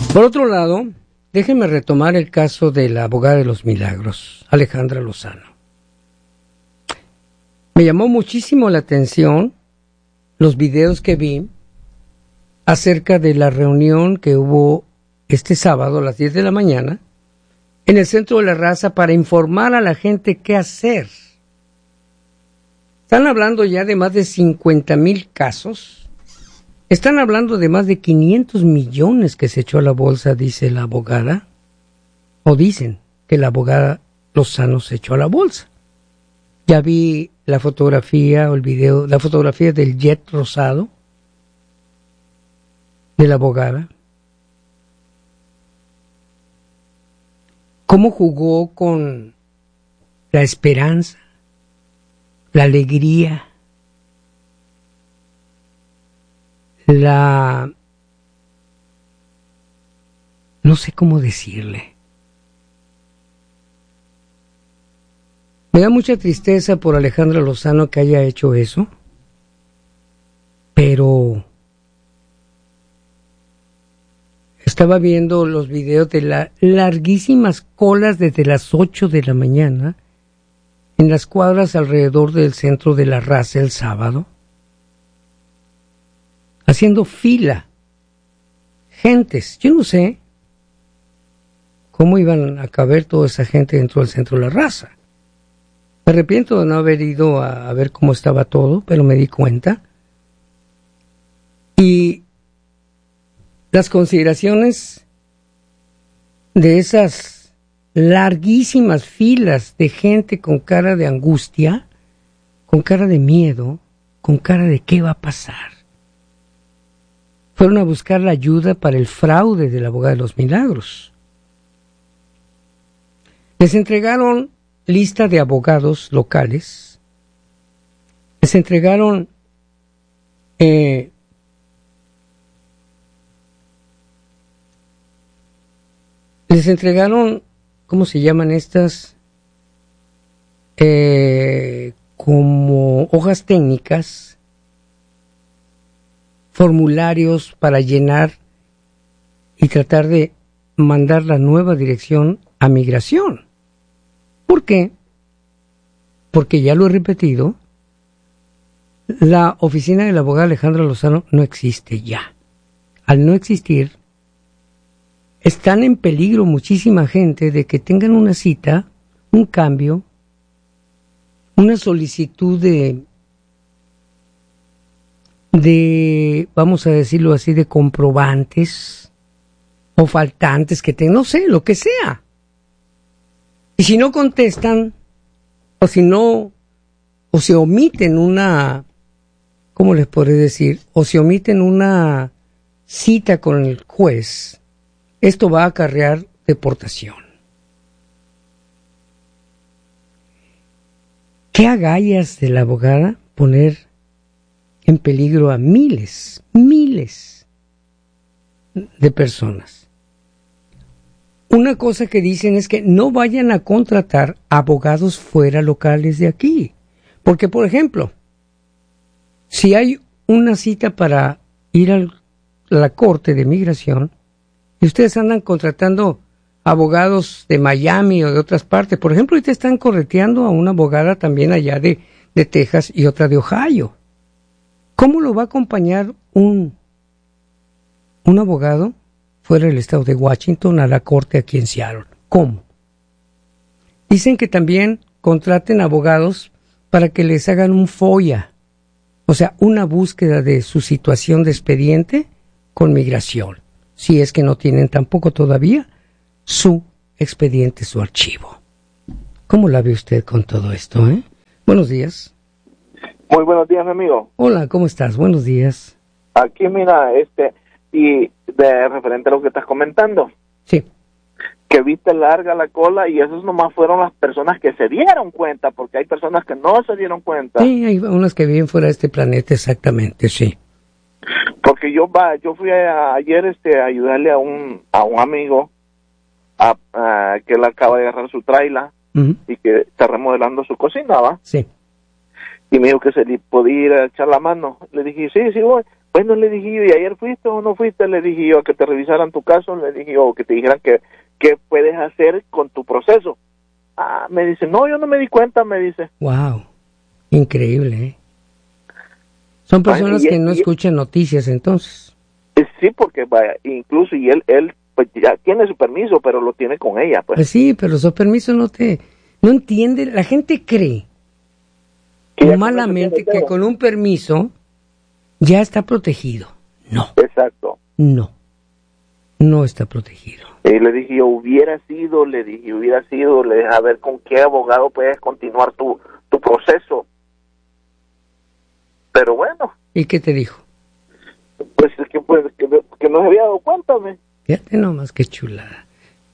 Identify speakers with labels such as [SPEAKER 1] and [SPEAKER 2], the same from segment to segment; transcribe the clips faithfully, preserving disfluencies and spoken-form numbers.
[SPEAKER 1] Por otro lado, déjenme retomar el caso de la abogada de los milagros, Alejandra Lozano. Me llamó muchísimo la atención los videos que vi acerca de la reunión que hubo este sábado a las diez de la mañana en el Centro de la Raza para informar a la gente qué hacer. Están hablando ya de más de cincuenta mil casos. Están hablando de más de quinientos millones que se echó a la bolsa, dice la abogada. O dicen que la abogada Lozano se echó a la bolsa. Ya vi la fotografía o el video, la fotografía del jet rosado de la abogada. Cómo jugó con la esperanza, la alegría, la... no sé cómo decirle. Me da mucha tristeza por Alejandra Lozano que haya hecho eso, pero estaba viendo los videos de las larguísimas colas desde las ocho de la mañana en las cuadras alrededor del Centro de la Raza el sábado, haciendo fila, gentes. Yo no sé cómo iban a caber toda esa gente dentro del Centro de la Raza. Me arrepiento de no haber ido a, a ver cómo estaba todo, pero me di cuenta. Y las consideraciones de esas larguísimas filas de gente con cara de angustia, con cara de miedo, con cara de qué va a pasar. Fueron a buscar la ayuda para el fraude de la abogada de los milagros. Les entregaron lista de abogados locales, les entregaron eh, les entregaron, ¿cómo se llaman estas? Eh, como hojas técnicas, formularios para llenar y tratar de mandar la nueva dirección a migración. ¿Por qué? Porque ya lo he repetido, la oficina de la abogada Alejandra Lozano no existe ya. Al no existir, están en peligro muchísima gente de que tengan una cita, un cambio, una solicitud de, de, vamos a decirlo así, de comprobantes o faltantes que tengan, no sé, lo que sea. Y si no contestan, o si no, o se omiten una, ¿cómo les podré decir? O se omiten una cita con el juez, esto va a acarrear deportación. ¿Qué agallas de la abogada poner en peligro a miles, miles de personas? Una cosa que dicen es que no vayan a contratar abogados fuera locales de aquí. Porque, por ejemplo, si hay una cita para ir a la Corte de Migración y ustedes andan contratando abogados de Miami o de otras partes, por ejemplo, ahorita están correteando a una abogada también allá de, de Texas y otra de Ohio. ¿Cómo lo va a acompañar un, un abogado fuera del estado de Washington a la corte aquí en Seattle? ¿Cómo? Dicen que también contraten abogados para que les hagan un FOIA, o sea, una búsqueda de su situación de expediente con migración, si es que no tienen tampoco todavía su expediente, su archivo. ¿Cómo la ve usted con todo esto, eh? Buenos días.
[SPEAKER 2] Muy buenos días, mi amigo.
[SPEAKER 1] Hola, ¿cómo estás? Buenos días.
[SPEAKER 2] Aquí, mira, este, y de referente a lo que estás comentando.
[SPEAKER 1] Sí.
[SPEAKER 2] Que viste larga la cola y esos nomás fueron las personas que se dieron cuenta, porque hay personas que no se dieron cuenta.
[SPEAKER 1] Sí, hay unas que viven fuera de este planeta, exactamente, sí.
[SPEAKER 2] Porque yo va, yo fui a, ayer este, a ayudarle a un a un amigo a, a, que él acaba de agarrar su traila uh-huh. y que está remodelando su cocina, ¿va?
[SPEAKER 1] Sí.
[SPEAKER 2] Y me dijo que se le podía ir a echar la mano. Le dije, sí, sí voy. Bueno, le dije yo, ¿y ayer fuiste o no fuiste? Le dije yo, a que te revisaran tu caso, le dije yo, o que te dijeran que qué puedes hacer con tu proceso. Ah, me dice, no, yo no me di cuenta, me dice.
[SPEAKER 1] Wow, increíble, ¿eh? Son personas
[SPEAKER 2] Bueno, y,
[SPEAKER 1] que no
[SPEAKER 2] y,
[SPEAKER 1] escuchan noticias, entonces.
[SPEAKER 2] Sí, porque vaya, incluso, y él, él pues ya tiene su permiso, pero lo tiene con ella, pues.
[SPEAKER 1] Pues sí, pero su permiso no te, no entiende, la gente cree
[SPEAKER 2] Que
[SPEAKER 1] malamente que con un permiso ya está protegido. No.
[SPEAKER 2] Exacto.
[SPEAKER 1] No. No está protegido.
[SPEAKER 2] Y le dije yo, hubiera sido, le dije, hubiera sido, le dije, a ver con qué abogado puedes continuar tu, tu proceso. Pero bueno.
[SPEAKER 1] ¿Y qué te dijo?
[SPEAKER 2] Pues es que, pues, que, que no se había dado cuenta, me.
[SPEAKER 1] Fíjate nomás qué chulada.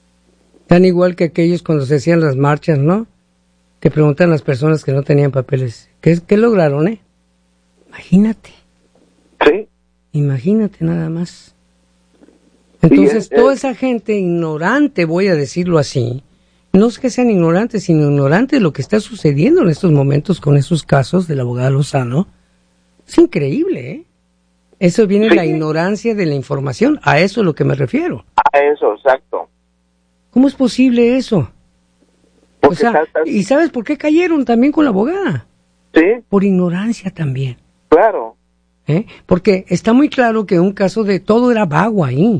[SPEAKER 1] Tan igual que aquellos cuando se hacían las marchas, ¿no? Que preguntan a las personas que no tenían papeles. ¿Qué, qué lograron, eh? Imagínate.
[SPEAKER 2] Sí.
[SPEAKER 1] Imagínate nada más. Entonces,
[SPEAKER 2] es,
[SPEAKER 1] toda
[SPEAKER 2] es,
[SPEAKER 1] esa gente ignorante, voy a decirlo así, no es que sean ignorantes, sino ignorantes de lo que está sucediendo en estos momentos con esos casos del abogado Lozano. Es increíble, ¿eh? Eso viene de
[SPEAKER 2] sí.
[SPEAKER 1] la ignorancia de la información, a eso es lo que me refiero.
[SPEAKER 2] A eso, exacto.
[SPEAKER 1] ¿Cómo es posible eso?
[SPEAKER 2] Porque
[SPEAKER 1] o sea,
[SPEAKER 2] saltas...
[SPEAKER 1] ¿y sabes por qué cayeron también con la abogada?
[SPEAKER 2] Sí.
[SPEAKER 1] Por ignorancia también.
[SPEAKER 2] Claro.
[SPEAKER 1] ¿Eh? Porque está muy claro que un caso de todo era vago ahí.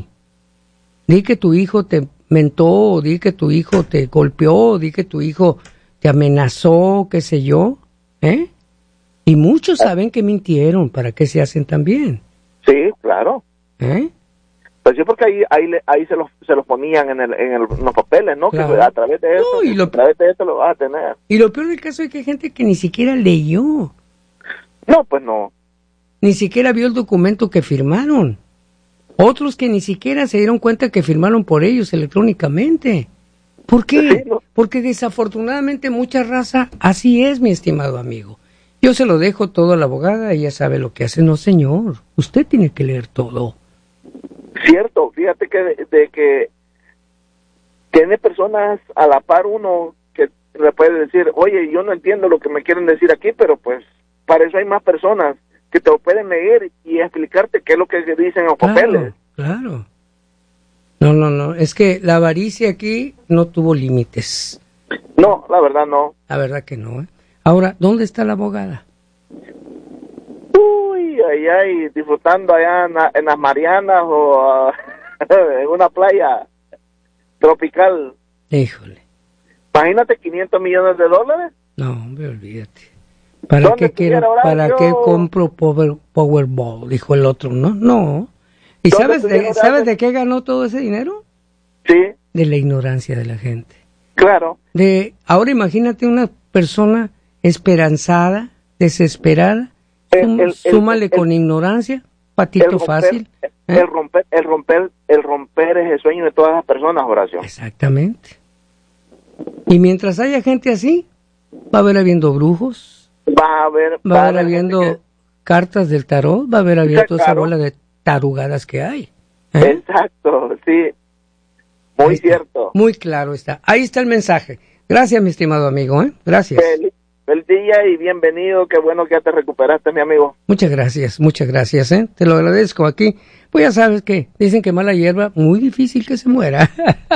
[SPEAKER 1] Di que tu hijo te mentó, di que tu hijo te golpeó, di que tu hijo te amenazó, qué sé yo, ¿eh? Y muchos saben que mintieron, ¿para qué se hacen también?
[SPEAKER 2] Sí, claro.
[SPEAKER 1] ¿Eh?
[SPEAKER 2] Pues sí, porque ahí ahí, ahí se los se los ponían en el en, el, en los papeles, ¿no? Claro. Que a través de eso, no, y lo, a través de eso lo vas a tener.
[SPEAKER 1] Y lo peor del caso es que hay gente que ni siquiera leyó.
[SPEAKER 2] No, pues no.
[SPEAKER 1] Ni siquiera vio el documento que firmaron. Otros que ni siquiera se dieron cuenta que firmaron por ellos electrónicamente. ¿Por qué? Sí, ¿no? Porque desafortunadamente mucha raza, así es, mi estimado amigo. Yo se lo dejo todo a la abogada, ella sabe lo que hace. No, señor, usted tiene que leer todo.
[SPEAKER 2] Cierto, fíjate que de, de que tiene personas a la par uno que le puede decir, oye, yo no entiendo lo que me quieren decir aquí, pero pues para eso hay más personas que te lo pueden leer y explicarte qué es lo que dicen los
[SPEAKER 1] claro,
[SPEAKER 2] papeles.
[SPEAKER 1] Claro. No, no, no. Es que la avaricia aquí no tuvo límites.
[SPEAKER 2] No, la verdad no.
[SPEAKER 1] La verdad que no, ¿eh? Ahora, ¿dónde está la abogada?
[SPEAKER 2] Uy, allá y disfrutando allá en, la, en las Marianas o uh, en una playa tropical.
[SPEAKER 1] Híjole.
[SPEAKER 2] Imagínate quinientos millones de dólares.
[SPEAKER 1] No, hombre, olvídate. ¿Para qué quiero, para qué compro power, Powerball? Dijo el otro, ¿no? No. ¿Y sabes de, sabes de qué ganó todo ese dinero?
[SPEAKER 2] Sí.
[SPEAKER 1] De la ignorancia de la gente.
[SPEAKER 2] Claro.
[SPEAKER 1] De, ahora imagínate una persona esperanzada, desesperada, sum, el, el, súmale el, con el, ignorancia, patito
[SPEAKER 2] el romper,
[SPEAKER 1] fácil. ¿eh?
[SPEAKER 2] El romper, el romper, el romper es el sueño de todas las personas, Horacio.
[SPEAKER 1] Exactamente. Y mientras haya gente así, va a haber habiendo brujos,
[SPEAKER 2] va a haber,
[SPEAKER 1] va a haber habiendo que... cartas del tarot, va a haber habiendo toda esa bola de tarugadas que hay.
[SPEAKER 2] ¿eh? Exacto, sí. Muy cierto.
[SPEAKER 1] Muy claro está. Ahí está el mensaje. Gracias, mi estimado amigo, ¿eh? Gracias.
[SPEAKER 2] Feliz, feliz día y bienvenido. Qué bueno que ya te recuperaste, mi amigo.
[SPEAKER 1] Muchas gracias, muchas gracias, ¿eh? Te lo agradezco aquí. Pues ya sabes que dicen que mala hierba, muy difícil que se muera.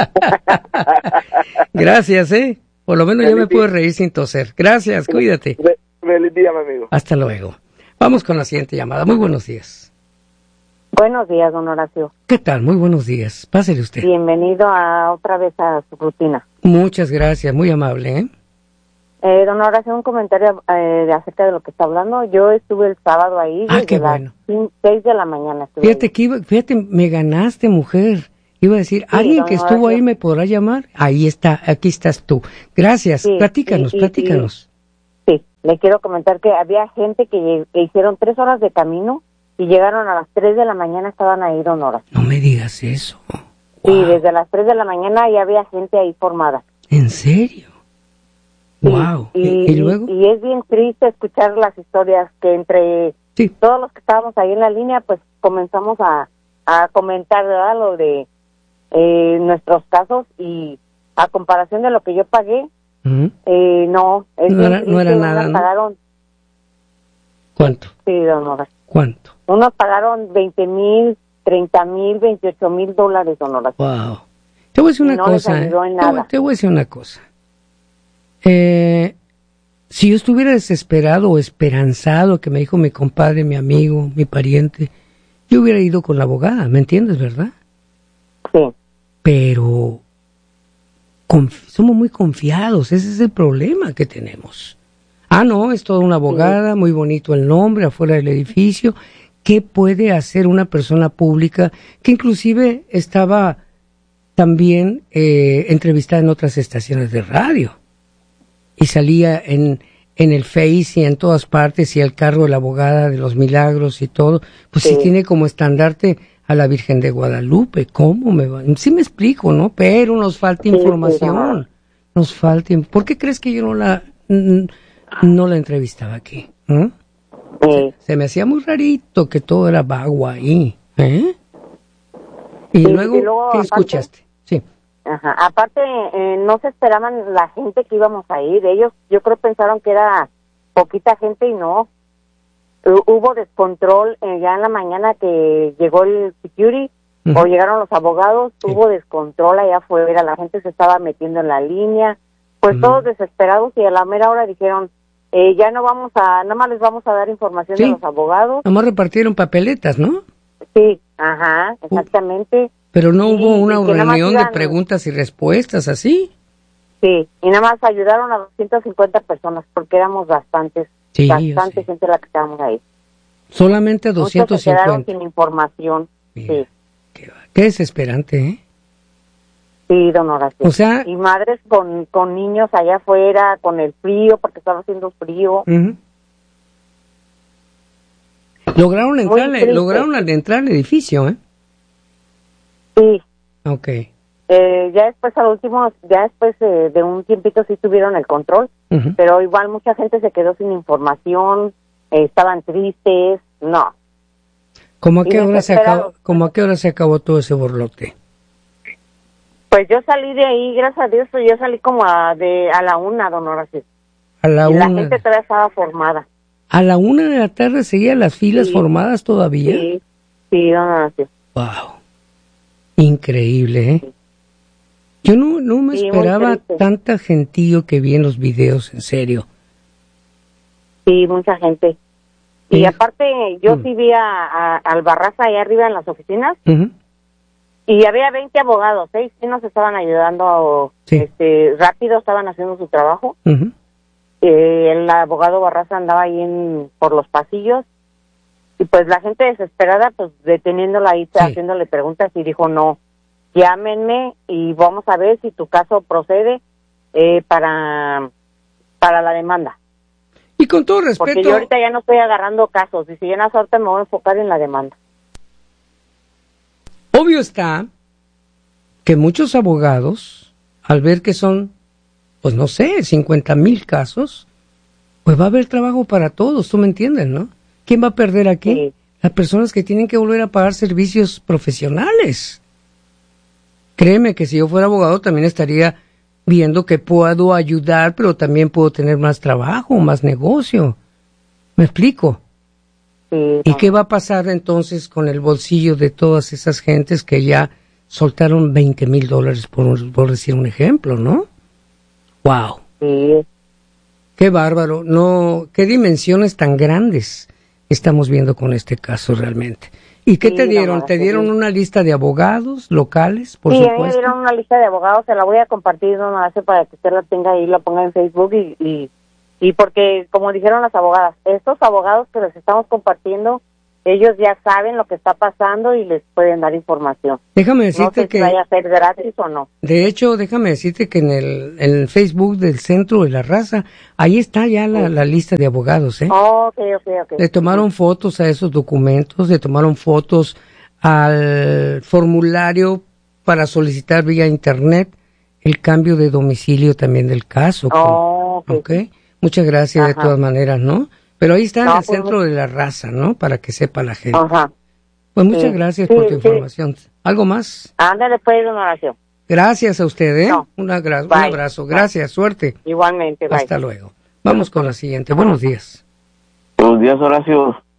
[SPEAKER 1] Gracias, ¿eh? Por lo menos feliz ya me puedo reír sin toser. Gracias, cuídate.
[SPEAKER 2] Feliz día, mi amigo.
[SPEAKER 1] Hasta luego. Vamos con la siguiente llamada. Muy buenos días.
[SPEAKER 3] Buenos días, don Horacio.
[SPEAKER 1] ¿Qué tal? Muy buenos días. Pásele usted.
[SPEAKER 3] Bienvenido a otra vez a su rutina.
[SPEAKER 1] Muchas gracias, muy amable, ¿eh?
[SPEAKER 3] Eh, don Horacio, un comentario eh, de acerca de lo que está hablando. Yo estuve el sábado ahí
[SPEAKER 1] ah,
[SPEAKER 3] desde
[SPEAKER 1] qué
[SPEAKER 3] las
[SPEAKER 1] bueno.
[SPEAKER 3] seis de la mañana.
[SPEAKER 1] Fíjate
[SPEAKER 3] ahí.
[SPEAKER 1] que iba, fíjate, me ganaste, mujer. Iba a decir, sí, alguien que estuvo Horacio. Ahí me podrá llamar. Ahí está, aquí estás tú. Gracias, sí, platícanos, y, y, platícanos.
[SPEAKER 3] Y, sí, le quiero comentar que había gente que, que hicieron tres horas de camino y llegaron a las tres de la mañana, estaban ahí, don Horacio.
[SPEAKER 1] No me digas eso.
[SPEAKER 3] Sí, wow. Desde las tres de la mañana ya había gente ahí formada.
[SPEAKER 1] ¿En serio?
[SPEAKER 3] Sí,
[SPEAKER 1] wow.
[SPEAKER 3] Y,
[SPEAKER 1] ¿Y, y luego?
[SPEAKER 3] Y, y es bien triste escuchar las historias que entre sí. todos los que estábamos ahí en la línea, pues comenzamos a, a comentar, ¿verdad? Lo de eh, nuestros casos y a comparación de lo que yo pagué, uh-huh. eh, no. Es
[SPEAKER 1] no,
[SPEAKER 3] bien
[SPEAKER 1] era,
[SPEAKER 3] triste,
[SPEAKER 1] no era nada, ¿no?
[SPEAKER 3] Pagaron.
[SPEAKER 1] ¿Cuánto?
[SPEAKER 3] Sí, don Horacio.
[SPEAKER 1] ¿Cuánto?
[SPEAKER 3] Unos pagaron veinte mil, treinta mil, veintiocho mil dólares, don Horacio.
[SPEAKER 1] Wow. Te voy a decir una
[SPEAKER 3] no
[SPEAKER 1] cosa.
[SPEAKER 3] Les ayudó en
[SPEAKER 1] ¿eh?
[SPEAKER 3] nada.
[SPEAKER 1] Te, voy, te voy a decir una cosa. Eh, si yo estuviera desesperado o esperanzado, que me dijo mi compadre, mi amigo, mi pariente, yo hubiera ido con la abogada, ¿me entiendes, verdad?
[SPEAKER 3] Sí.
[SPEAKER 1] Pero conf- somos muy confiados, ese es el problema que tenemos. Ah, no, es toda una abogada, sí. Muy bonito el nombre, afuera del edificio. ¿Qué puede hacer una persona pública que inclusive estaba también eh, entrevistada en otras estaciones de radio? Y salía en, en el Face y en todas partes, y el carro de la abogada de los milagros y todo. Pues sí, sí tiene como estandarte a la Virgen de Guadalupe. ¿Cómo me va? Sí me explico, ¿no? Pero nos falta información. Nos falta... ¿Por qué crees que yo no la no la entrevistaba aquí? ¿Eh? Sí. Se, se me hacía muy rarito que todo era vago ahí. ¿Eh? Y, sí, luego, y luego, ¿qué aparte, escuchaste? Sí.
[SPEAKER 3] Ajá. Aparte, eh, no se esperaban la gente que íbamos a ir. Ellos, yo creo, pensaron que era poquita gente y no. Hubo descontrol eh, ya en la mañana que llegó el security, uh-huh. o llegaron los abogados, sí. Hubo descontrol allá afuera, la gente se estaba metiendo en la línea, pues uh-huh. todos desesperados, y a la mera hora dijeron, eh, ya no vamos a, nada más les vamos a dar información sí. de los abogados.
[SPEAKER 1] Nada más repartieron papeletas, ¿no?
[SPEAKER 3] Sí, ajá, exactamente.
[SPEAKER 1] Pero no y, hubo una reunión iban, de preguntas y respuestas, ¿así?
[SPEAKER 3] Sí, y nada más ayudaron a doscientas cincuenta personas, porque éramos bastantes. Sí, bastante sí. gente la que estábamos ahí.
[SPEAKER 1] Solamente doscientos cincuenta.
[SPEAKER 3] Muchos se quedaron sin información.
[SPEAKER 1] Mira,
[SPEAKER 3] sí.
[SPEAKER 1] Qué, qué desesperante, ¿eh?
[SPEAKER 3] Sí, don Horacio.
[SPEAKER 1] O sea,
[SPEAKER 3] y madres con, con niños allá afuera, con el frío, porque estaba haciendo frío.
[SPEAKER 1] Uh-huh. Lograron entrar, lograron entrar al edificio, ¿eh?
[SPEAKER 3] Sí.
[SPEAKER 1] Okay.
[SPEAKER 3] Eh, ya después al último, ya después eh, de un tiempito sí tuvieron el control, uh-huh. pero igual mucha gente se quedó sin información, eh, estaban tristes, no.
[SPEAKER 1] ¿Cómo a qué hora se acabó, cómo a qué hora se acabó todo ese borlote?
[SPEAKER 3] Pues yo salí de ahí, gracias a Dios, yo salí como a de a la una, don Horacio.
[SPEAKER 1] A la
[SPEAKER 3] y
[SPEAKER 1] una.
[SPEAKER 3] La gente todavía estaba formada.
[SPEAKER 1] A la una de la tarde seguían las filas
[SPEAKER 3] sí.
[SPEAKER 1] formadas todavía.
[SPEAKER 3] Sí, sí, don Horacio.
[SPEAKER 1] Wow, increíble, ¿eh? Sí. Yo no, no me sí, esperaba tanta gentío que vi en los videos, en serio.
[SPEAKER 3] Sí, mucha gente. Y sí. aparte, yo mm. sí vi a, a, al Barraza ahí arriba en las oficinas, uh-huh. y había veinte abogados, seis ¿eh? sí nos estaban ayudando, sí. este, rápido estaban haciendo su trabajo. Uh-huh. Eh, el abogado Barraza andaba ahí en, por los pasillos, y pues la gente desesperada, pues deteniéndola ahí, sí. haciéndole preguntas, y dijo no. Llámenme y vamos a ver si tu caso procede eh, para para la demanda.
[SPEAKER 1] Y con todo respeto...
[SPEAKER 3] Porque yo ahorita ya no estoy agarrando casos. Dice, ya no, ahorita me voy a enfocar en la demanda.
[SPEAKER 1] Obvio está que muchos abogados, al ver que son, pues no sé, cincuenta mil casos, pues va a haber trabajo para todos, tú me entiendes, ¿no? ¿Quién va a perder aquí? Sí. Las personas que tienen que volver a pagar servicios profesionales. Créeme que si yo fuera abogado también estaría viendo que puedo ayudar, pero también puedo tener más trabajo, más negocio. ¿Me explico?
[SPEAKER 3] Sí,
[SPEAKER 1] ¿Y qué va a pasar entonces con el bolsillo de todas esas gentes que ya soltaron veinte mil dólares, por, por decir un ejemplo, ¿no? ¡Wow!
[SPEAKER 3] Sí.
[SPEAKER 1] ¡Qué bárbaro! No, qué dimensiones tan grandes estamos viendo con este caso realmente. ¿Y qué sí, te dieron? No, ¿Te dieron sí. una lista de abogados locales, por
[SPEAKER 3] sí,
[SPEAKER 1] supuesto?
[SPEAKER 3] Sí, me dieron una lista de abogados, se la voy a compartir, no hace para que usted la tenga ahí, la ponga en Facebook y, y, y porque, como dijeron las abogadas, estos abogados que les estamos compartiendo, ellos ya saben lo que está pasando y les pueden dar información.
[SPEAKER 1] Déjame decirte
[SPEAKER 3] no sé
[SPEAKER 1] que...
[SPEAKER 3] si vaya a ser gratis o no.
[SPEAKER 1] De hecho, déjame decirte que en el, en el Facebook del Centro de la Raza, ahí está ya la, sí. la lista de abogados, ¿eh?
[SPEAKER 3] Oh, ok, ok, ok.
[SPEAKER 1] Le tomaron sí. fotos a esos documentos, le tomaron fotos al formulario para solicitar vía internet el cambio de domicilio también del caso.
[SPEAKER 3] Oh, ok.
[SPEAKER 1] okay. Muchas gracias. Ajá. De todas maneras, ¿no? Pero ahí está no, en el pues, Centro de la Raza, ¿no? Para que sepa la gente.
[SPEAKER 3] Ajá.
[SPEAKER 1] Pues muchas sí, gracias
[SPEAKER 3] sí,
[SPEAKER 1] por tu
[SPEAKER 3] sí.
[SPEAKER 1] información. ¿Algo más?
[SPEAKER 3] Ándale, pues, don Horacio.
[SPEAKER 1] Gracias a usted, ¿eh?
[SPEAKER 3] No.
[SPEAKER 1] Una gra- un abrazo. Gracias, bye. Suerte.
[SPEAKER 3] Igualmente, bye.
[SPEAKER 1] Hasta luego. Vamos con la siguiente. Buenos días.
[SPEAKER 4] Buenos días, Horacio.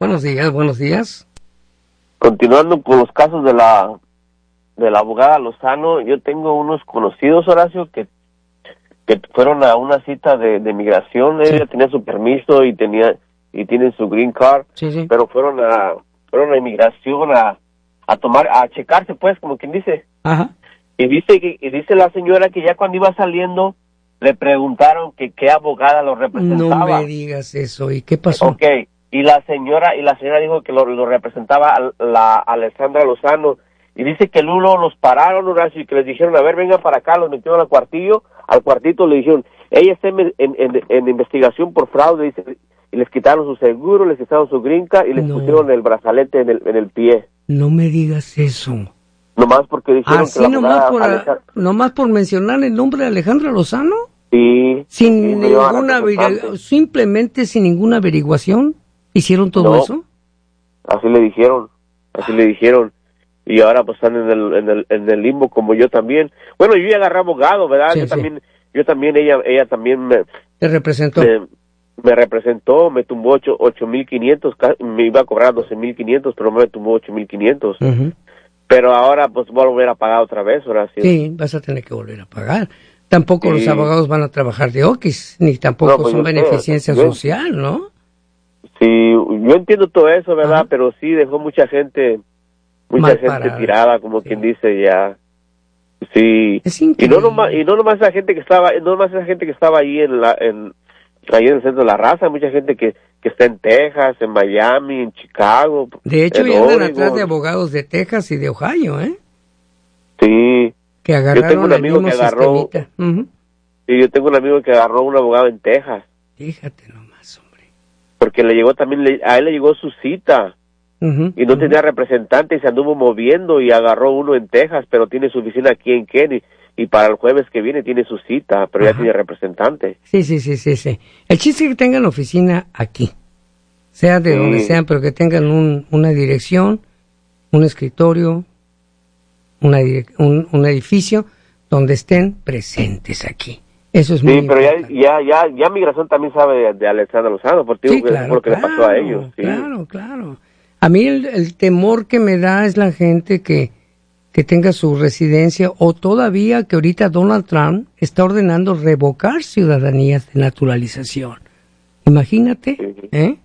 [SPEAKER 1] Buenos días, buenos días.
[SPEAKER 4] Continuando con los casos de la de la abogada Lozano, yo tengo unos conocidos, Horacio, que que fueron a una cita de, de migración. Sí. Ella tenía su permiso y tenía y tienen su green card,
[SPEAKER 1] sí, sí.
[SPEAKER 4] pero fueron a fueron a inmigración a a tomar a checarse, pues, como quien dice.
[SPEAKER 1] Ajá.
[SPEAKER 4] Y dice que y dice la señora que ya cuando iba saliendo le preguntaron que qué abogada lo representaba.
[SPEAKER 1] No me digas eso. ¿Y qué pasó?
[SPEAKER 4] Okay. Y la señora y la señora dijo que lo, lo representaba a la Alessandra Lozano. Y dice que luego los pararon, Horacio, y que les dijeron, a ver, vengan para acá, los metieron al cuartillo, al cuartito le dijeron, ella está en, en, en, en investigación por fraude, dice, y les quitaron su seguro, les quitaron su grinca y les no. pusieron el brazalete en el, en el pie.
[SPEAKER 1] No me digas eso.
[SPEAKER 4] Nomás porque dijeron
[SPEAKER 1] ¿Así
[SPEAKER 4] que la
[SPEAKER 1] nomás por,
[SPEAKER 4] Alejandra...
[SPEAKER 1] nomás por mencionar el nombre de Alejandra Lozano?
[SPEAKER 4] Sí.
[SPEAKER 1] Sin
[SPEAKER 4] sí,
[SPEAKER 1] ninguna averigu- simplemente sin ninguna averiguación, ¿hicieron todo
[SPEAKER 4] no,
[SPEAKER 1] eso?
[SPEAKER 4] Así le dijeron, así le dijeron. Y ahora pues están en el, en el, en el limbo como yo también. Bueno, yo ya agarré abogado, ¿verdad?
[SPEAKER 1] Sí,
[SPEAKER 4] yo
[SPEAKER 1] sí.
[SPEAKER 4] también, yo también, ella, ella también me...
[SPEAKER 1] ¿Te representó?
[SPEAKER 4] Me, me representó, me tumbó ocho, ocho mil quinientos, me iba a cobrar doce mil quinientos, pero me tumbó ocho mil quinientos.
[SPEAKER 1] Uh-huh.
[SPEAKER 4] Pero ahora pues voy a volver a pagar otra vez, ahora sí.
[SPEAKER 1] Sí, vas a tener que volver a pagar. Tampoco sí. Los abogados van a trabajar de oquis, ni tampoco no, pues son beneficencia sé, social, yo, ¿no?
[SPEAKER 4] Sí, yo entiendo todo eso, ¿verdad? Ajá. Pero sí dejó mucha gente... mucha Mal gente parada. tirada, como sí. quien dice, ya. Sí. Y no nomás, y no nomás esa gente que estaba, no nomás esa gente que estaba ahí en la, en, ahí en el centro de la raza, mucha gente que, que está en Texas, en Miami, en Chicago.
[SPEAKER 1] De hecho, ya andan atrás de abogados de Texas y de Ohio, ¿eh?
[SPEAKER 4] Sí.
[SPEAKER 1] Que agarraron
[SPEAKER 4] yo tengo un amigo que agarró,
[SPEAKER 1] uh-huh.
[SPEAKER 4] sí, yo tengo un amigo que agarró un abogado en Texas.
[SPEAKER 1] Fíjate nomás, hombre.
[SPEAKER 4] Porque le llegó también, le, a él le llegó su cita. Uh-huh, y no uh-huh. tenía representante y se anduvo moviendo y agarró uno en Texas, pero tiene su oficina aquí en Kenny y para el jueves que viene tiene su cita, pero Ajá. ya tiene representante.
[SPEAKER 1] Sí, sí, sí, sí, sí. El chiste es que tengan oficina aquí, sea de sí. donde sean, pero que tengan un, una dirección, un escritorio, una, un, un edificio donde estén presentes aquí. Eso es
[SPEAKER 4] sí,
[SPEAKER 1] muy
[SPEAKER 4] pero
[SPEAKER 1] importante.
[SPEAKER 4] ya, ya, ya, ya Migración también sabe de, de Alessandra Lozano, porque
[SPEAKER 1] sí,
[SPEAKER 4] digo
[SPEAKER 1] claro,
[SPEAKER 4] que es lo que
[SPEAKER 1] claro,
[SPEAKER 4] le pasó a ellos. Sí.
[SPEAKER 1] Claro, claro. A mí el, el temor que me da es la gente que, que tenga su residencia o todavía que ahorita Donald Trump está ordenando revocar ciudadanías de naturalización. Imagínate, sí. ¿eh?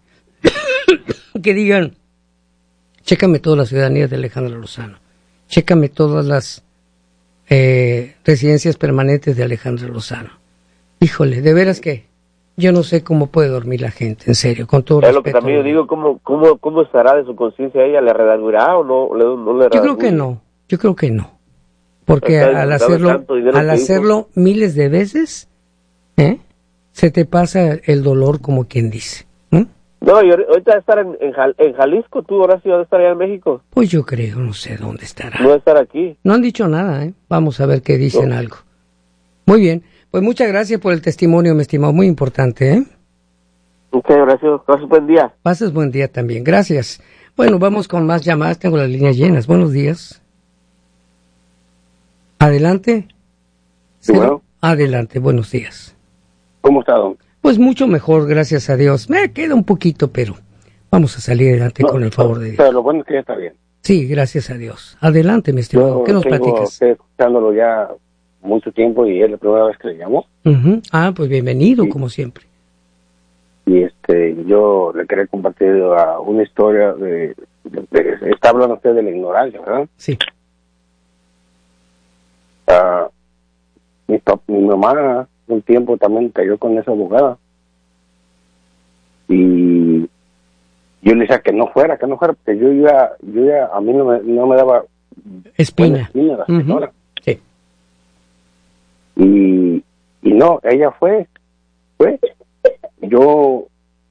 [SPEAKER 1] que digan, chécame todas las ciudadanías de Alejandra Lozano, chécame todas las eh, residencias permanentes de Alejandra Lozano. Híjole, de veras que yo no sé cómo puede dormir la gente, en serio, con todo
[SPEAKER 4] respeto. Es lo que también yo digo, ¿cómo, cómo, cómo estará de su conciencia ella? ¿Le redargurará o no, le, no le
[SPEAKER 1] Yo creo que no, yo creo que no. Porque al hacerlo, al hacerlo miles de veces, ¿eh? se te pasa el dolor como quien dice. ¿eh?
[SPEAKER 4] No, y ahorita va a estar en, en, Jal, en Jalisco, tú, Horacio, vas a estar allá en México.
[SPEAKER 1] Pues yo creo, no sé dónde estará.
[SPEAKER 4] No va a estar aquí.
[SPEAKER 1] No han dicho nada, ¿eh? Vamos a ver qué dicen no. algo. Muy bien. Pues muchas gracias por el testimonio, mi estimado, muy importante, ¿eh?
[SPEAKER 4] Ok, gracias, pases buen día.
[SPEAKER 1] Pases buen día también, gracias. Bueno, vamos con más llamadas, tengo las líneas llenas, buenos días. Adelante.
[SPEAKER 5] Sí, bueno.
[SPEAKER 1] Adelante, buenos días.
[SPEAKER 5] ¿Cómo está, don?
[SPEAKER 1] Pues mucho mejor, gracias a Dios. Me queda un poquito, pero vamos a salir adelante no, con el favor de Dios.
[SPEAKER 5] Pero lo bueno es que ya está bien.
[SPEAKER 1] Sí, gracias a Dios. Adelante, mi estimado,
[SPEAKER 5] Yo
[SPEAKER 1] ¿qué nos
[SPEAKER 5] tengo
[SPEAKER 1] platicas?
[SPEAKER 5] Estoy escuchándolo ya mucho tiempo y es la primera vez que le llamo.
[SPEAKER 1] Uh-huh. Ah, pues bienvenido,
[SPEAKER 5] sí.
[SPEAKER 1] como siempre.
[SPEAKER 5] Y este, yo le quería compartir uh, una historia de, de, de... Está hablando usted de la ignorancia, ¿verdad?
[SPEAKER 1] Sí.
[SPEAKER 5] Uh, mi, mi mamá un tiempo también cayó con esa abogada. Y yo le decía que no fuera, que no fuera, porque yo ya, yo ya a mí no me, no me daba...
[SPEAKER 1] Espina.
[SPEAKER 5] espina la
[SPEAKER 1] uh-huh.
[SPEAKER 5] señora.
[SPEAKER 1] Sí.
[SPEAKER 5] Y, y no, ella fue, fue. Yo